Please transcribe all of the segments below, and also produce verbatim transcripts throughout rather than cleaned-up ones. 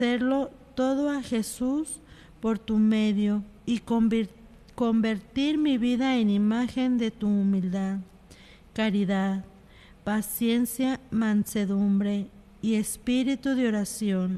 hacerlo todo a Jesús por tu medio y convir- convertir mi vida en imagen de tu humildad, caridad, paciencia, mansedumbre y espíritu de oración.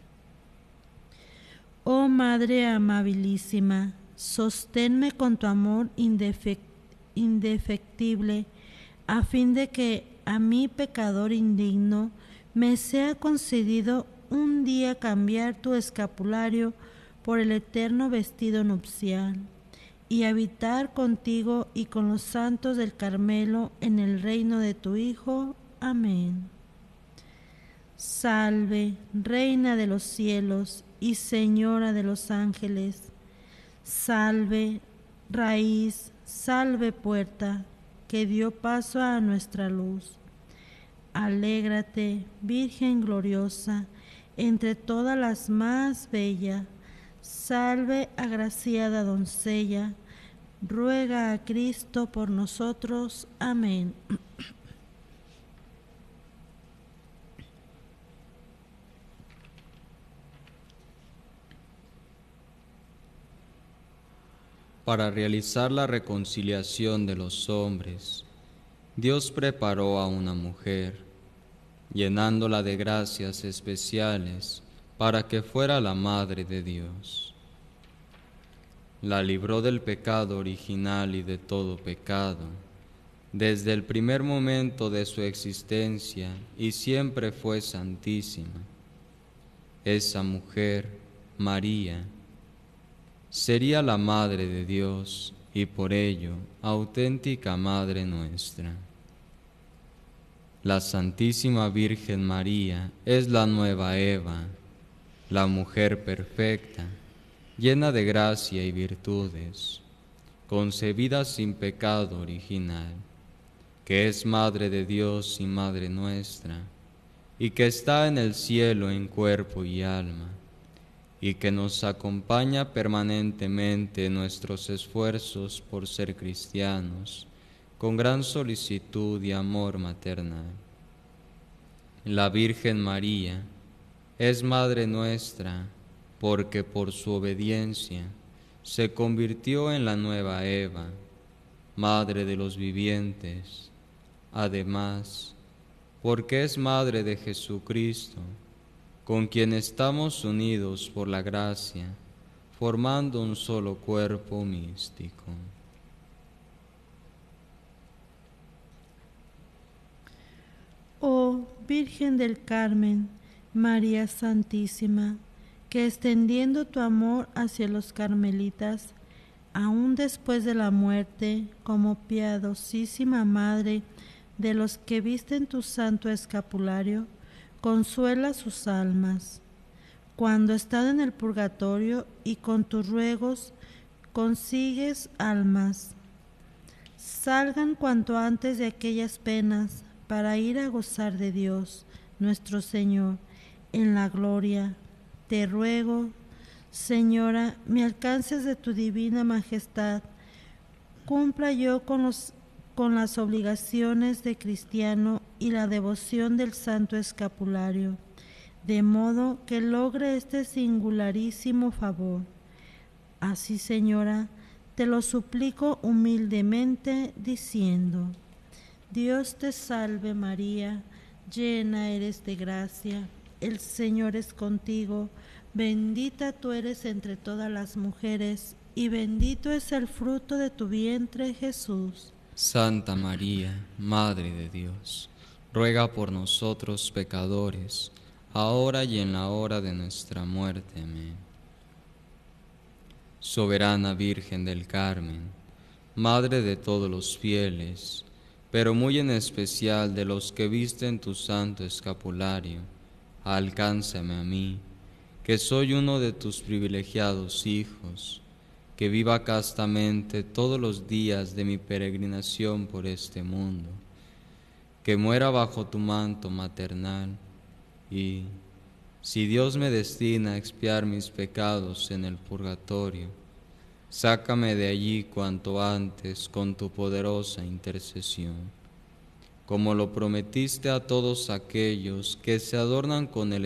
Oh Madre amabilísima, sosténme con tu amor indefec- indefectible, a fin de que a mí, pecador indigno, me sea concedido un día cambiar tu escapulario por el eterno vestido nupcial, y habitar contigo y con los santos del Carmelo en el reino de tu Hijo. Amén. Salve, Reina de los cielos y Señora de los ángeles. Salve, raíz, salve puerta, que dio paso a nuestra luz. Alégrate, Virgen gloriosa, entre todas las más bella. Salve, agraciada doncella, ruega a Cristo por nosotros. Amén. Para realizar la reconciliación de los hombres, Dios preparó a una mujer, llenándola de gracias especiales para que fuera la Madre de Dios. La libró del pecado original y de todo pecado, desde el primer momento de su existencia, y siempre fue santísima. Esa mujer, María, sería la Madre de Dios y por ello auténtica Madre nuestra. La Santísima Virgen María es la nueva Eva, la mujer perfecta, llena de gracia y virtudes, concebida sin pecado original, que es Madre de Dios y Madre nuestra, y que está en el cielo en cuerpo y alma, y que nos acompaña permanentemente en nuestros esfuerzos por ser cristianos, con gran solicitud y amor maternal. La Virgen María es Madre nuestra, porque por su obediencia se convirtió en la nueva Eva, Madre de los vivientes. Además, porque es Madre de Jesucristo, con quien estamos unidos por la gracia, formando un solo cuerpo místico. Oh Virgen del Carmen, María Santísima, que extendiendo tu amor hacia los carmelitas, aún después de la muerte, como piadosísima Madre de los que visten tu santo escapulario, consuela sus almas. Cuando están en el purgatorio y con tus ruegos consigues almas, salgan cuanto antes de aquellas penas para ir a gozar de Dios, nuestro Señor, en la gloria. Te ruego, Señora, me alcances de tu divina majestad, cumpla yo con, los, con las obligaciones de cristiano y la devoción del santo escapulario, de modo que logre este singularísimo favor. Así, Señora, te lo suplico humildemente, diciendo: Dios te salve María, llena eres de gracia, el Señor es contigo, bendita tú eres entre todas las mujeres, y bendito es el fruto de tu vientre, Jesús. Santa María, Madre de Dios, ruega por nosotros pecadores, ahora y en la hora de nuestra muerte. Amén. Soberana Virgen del Carmen, Madre de todos los fieles, pero muy en especial de los que visten tu santo escapulario, alcánzame a mí, que soy uno de tus privilegiados hijos, que viva castamente todos los días de mi peregrinación por este mundo, que muera bajo tu manto maternal y, si Dios me destina a expiar mis pecados en el purgatorio, sácame de allí cuanto antes con tu poderosa intercesión, como lo prometiste a todos aquellos que se adornan con el